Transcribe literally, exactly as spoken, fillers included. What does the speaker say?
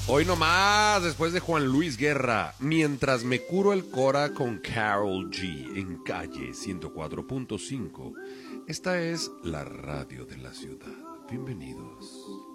Hoy nomás, después de Juan Luis Guerra, mientras me curo el cora con Karol G en Calle ciento cuatro punto cinco. Esta es la radio de la ciudad. Bienvenidos.